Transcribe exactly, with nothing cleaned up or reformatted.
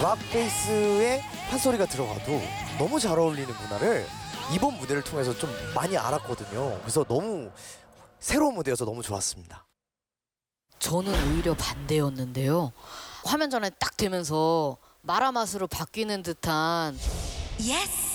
락 베이스에 판소리가 들어가도 너무 잘 어울리는 문화를 이번 무대를 통해서 좀 많이 알았거든요. 그래서 너무 새로운 무대여서 너무 좋았습니다. 저는 오히려 반대였는데요. 화면 전에 딱 되면서 마라맛으로 바뀌는 듯한 예스!